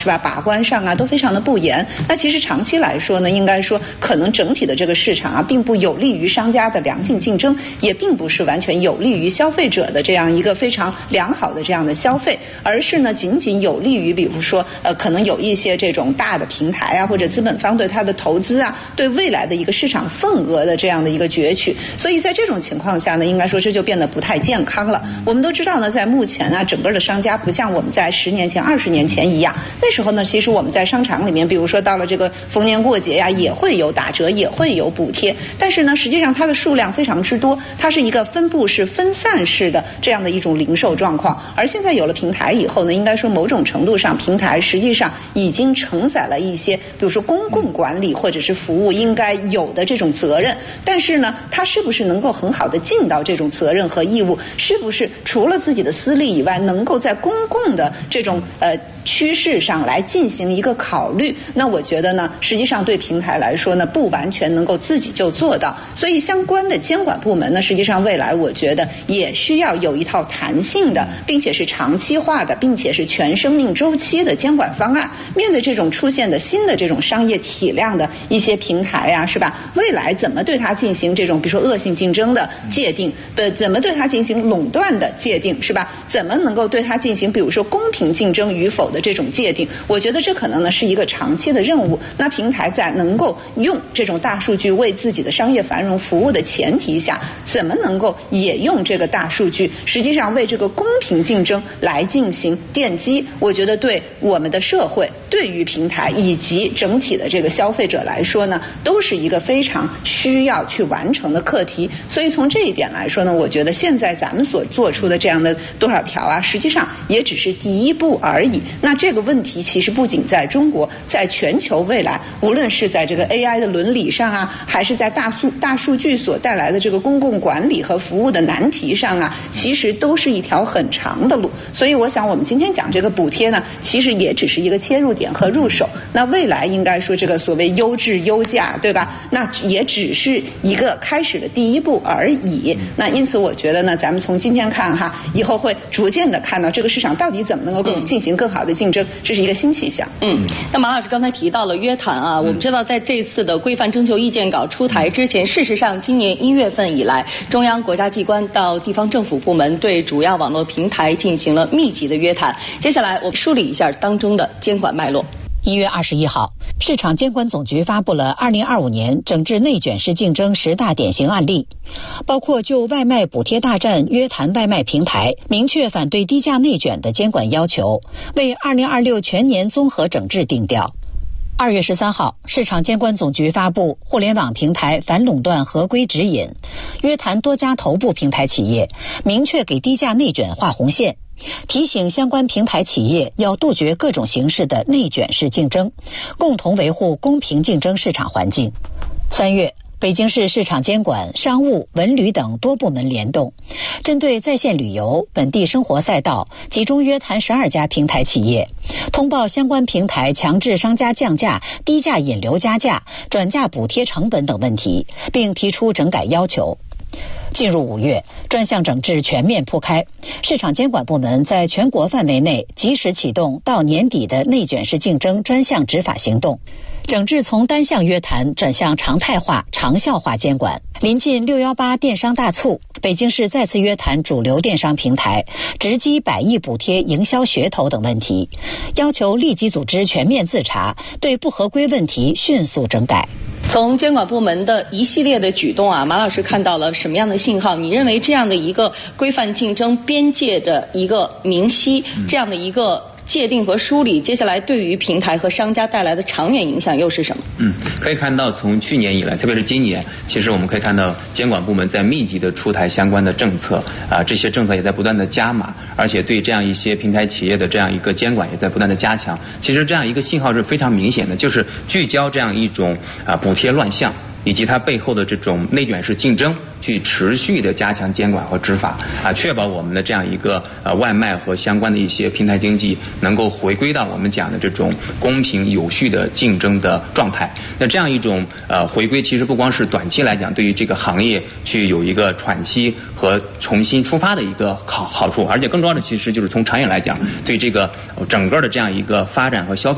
是吧？把关上啊都非常的不严。那其实长期来说呢，应该说可能整体的这个市场啊，并不有利于商家的良性竞争，也并不是完全有利于消费者的这样一个非常良好的这样的消费，而是呢仅仅有利于比如说可能有一些这种大的平台啊或者资本方对它的投资啊，对未来的一个市场份额的这样的一个攫取。所以在这种情况下呢，应该说这就变得不太健康了。我们都知道呢，在目前啊，整个的商家不像我们在10年前、20年前一样。那时候呢，其实我们在商场里面，比如说到了这个逢年过节呀，也会有打折，也会有补贴。但是呢，实际上它的数量非常之多，它是一个分布式、分散式的这样的一种零售状况。而现在有了平台以后呢，应该说某种程度上，平台实际上已经承载了一些，比如说公共管理或者是服务应该有的这种责任。但是呢，它是不是能够很好的尽到这种责任和义务？是不是除了自己的私利以外，能够在公共的这种趋势上来进行一个考虑？那我觉得呢，实际上对平台来说呢，不完全能够自己就做到。所以相关的监管部门呢，实际上未来我觉得也需要有一套弹性的，并且是长期化的，并且是全生命周期的监管方案。面对这种出现的新的这种商业体量的一些平台呀，是吧？未来怎么对它进行这种比如说恶性竞争的界定，怎么对它进行垄断的界定，是吧？怎么能够对它进行比如说公平竞争与否的这种界定？我觉得这可能呢是一个长期的任务。那平台在能够用这种大数据为自己的商业繁荣服务的前提下，怎么能够也用这个大数据实际上为这个公平竞争来进行奠基？我觉得对我们的社会，对于平台以及整体的这个消费者来说呢，都是一个非常需要去完成的课题。所以从这一点来说呢，我觉得现在咱们所做出的这样的多少条啊，实际上也只是第一步而已。那这个问题其实不仅在中国，在全球未来，无论是在这个 AI 的伦理上啊，还是在大数据所带来的这个公共管理和服务的难题上啊，其实都是一条很长的路。所以我想我们今天讲这个补贴呢，其实也只是一个切入点和入手。那未来应该说这个所谓优质优价，对吧？那也只是一个开始的第一步而已。那因此我觉得呢，咱们从今天看哈，以后会逐渐的看到这个市场到底怎么能够进行更好的竞争，这是一个新气象。 那马老师刚才提到了约谈啊，我们知道在这次的规范征求意见稿出台之前，事实上今年1月份以来，中央国家机关到地方政府部门对主要网络平台进行了密集的约谈。接下来我们梳理一下当中的监管脉络。 1月21号，市场监管总局发布了2025年整治内卷式竞争10大典型案例，包括就外卖补贴大战约谈外卖平台，明确反对低价内卷的监管要求，为2026全年综合整治定调。2月13号，市场监管总局发布互联网平台反垄断合规指引，约谈多家头部平台企业，明确给低价内卷画红线，提醒相关平台企业要杜绝各种形式的内卷式竞争，共同维护公平竞争市场环境。3月，北京市市场监管、商务、文旅等多部门联动，针对在线旅游、本地生活赛道，集中约谈12家平台企业，通报相关平台强制商家降价、低价引流加价、转嫁补贴成本等问题，并提出整改要求。进入5月，专项整治全面铺开，市场监管部门在全国范围内及时启动到年底的内卷式竞争专项执法行动，整治从单项约谈转向常态化、长效化监管。临近618电商大促，北京市再次约谈主流电商平台，直击100亿补贴营销噱头等问题，要求立即组织全面自查，对不合规问题迅速整改。 从监管部门的一系列的举动啊，马老师看到了什么样的信号？你认为这样的一个规范竞争边界的一个明晰，这样的一个界定和梳理，接下来对于平台和商家带来的长远影响又是什么？ 可以看到从去年以来，特别是今年，其实我们可以看到监管部门在密集的出台相关的政策这些政策也在不断的加码，而且对这样一些平台企业的这样一个监管也在不断的加强。其实这样一个信号是非常明显的，就是聚焦这样一种补贴乱象以及它背后的这种内卷式竞争，去持续的加强监管和执法确保我们的这样一个外卖和相关的一些平台经济能够回归到我们讲的这种公平有序的竞争的状态。那这样一种回归，其实不光是短期来讲对于这个行业去有一个喘息和重新出发的一个好处，而且更重要的其实就是从长远来讲，对这个整个的这样一个发展和消费